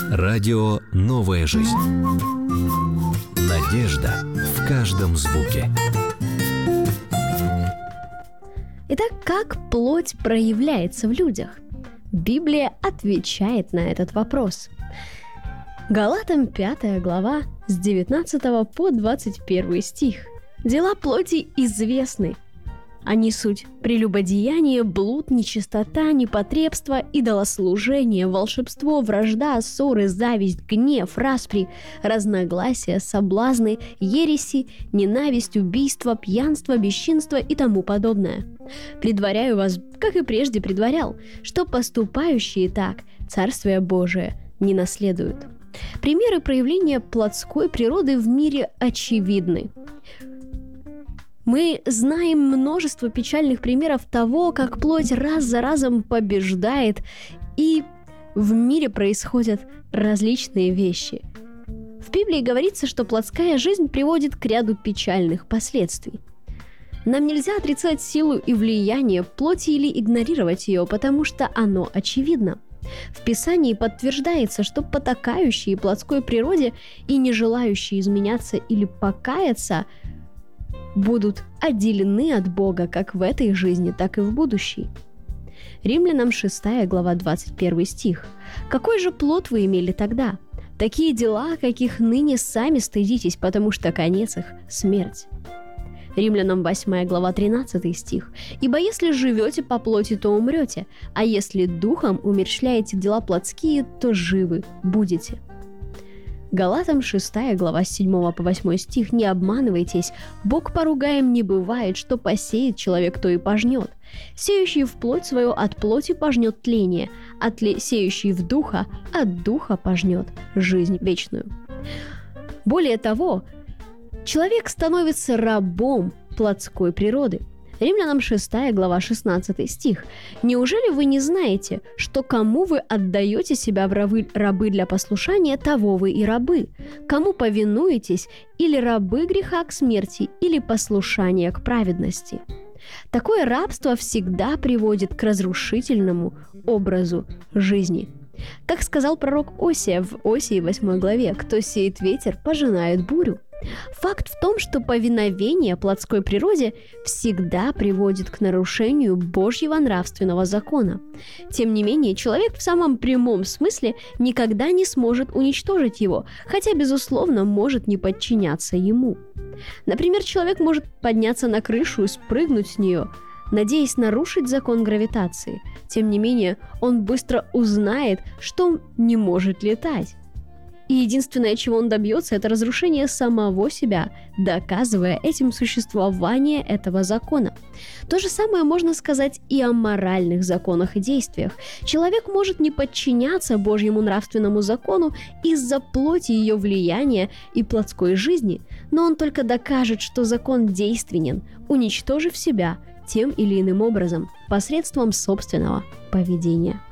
Радио «Новая жизнь». Надежда в каждом звуке. Итак, как плоть проявляется в людях? Библия отвечает на этот вопрос. Галатам 5 глава с 19 по 21 стих. Дела плоти известны. Они суть прелюбодеяние, блуд, нечистота, непотребство, идолослужение, волшебство, вражда, ссоры, зависть, гнев, распри, разногласия, соблазны, ереси, ненависть, убийство, пьянство, бесчинство и тому подобное. Предваряю вас, как и прежде предварял, что поступающие так Царствие Божие не наследуют. Примеры проявления плотской природы в мире очевидны. Мы знаем множество печальных примеров того, как плоть раз за разом побеждает, и в мире происходят различные вещи. В Библии говорится, что плотская жизнь приводит к ряду печальных последствий. Нам нельзя отрицать силу и влияние плоти или игнорировать ее, потому что оно очевидно. В Писании подтверждается, что потакающие плотской природе и не желающие изменяться или покаяться будут отделены от Бога как в этой жизни, так и в будущей. Римлянам 6 глава 21 стих. «Какой же плод вы имели тогда? Такие дела, каких ныне сами стыдитесь, потому что конец их – смерть». Римлянам 8 глава 13 стих. «Ибо если живете по плоти, то умрете, а если духом умерщвляете дела плотские, то живы будете». Галатам 6 глава с 7 по 8 стих. «Не обманывайтесь, Бог поругаем не бывает, что посеет человек, то и пожнет. Сеющий в плоть свою от плоти пожнет тление, а сеющий в духа от духа пожнет жизнь вечную». Более того, человек становится рабом плотской природы. Римлянам 6 глава 16 стих. «Неужели вы не знаете, что кому вы отдаете себя в рабы для послушания, того вы и рабы? Кому повинуетесь, или рабы греха к смерти, или послушания к праведности?» Такое рабство всегда приводит к разрушительному образу жизни. Как сказал пророк Осия в Осии 8 главе: «Кто сеет ветер, пожинает бурю». Факт в том, что повиновение плотской природе всегда приводит к нарушению Божьего нравственного закона. Тем не менее, человек в самом прямом смысле никогда не сможет уничтожить его, хотя, безусловно, может не подчиняться ему. Например, человек может подняться на крышу и спрыгнуть с нее, надеясь нарушить закон гравитации. Тем не менее, он быстро узнает, что не может летать. И единственное, чего он добьется, это разрушение самого себя, доказывая этим существование этого закона. То же самое можно сказать и о моральных законах и действиях. Человек может не подчиняться Божьему нравственному закону из-за плоти ее влияния и плотской жизни, но он только докажет, что закон действенен, уничтожив себя тем или иным образом посредством собственного поведения.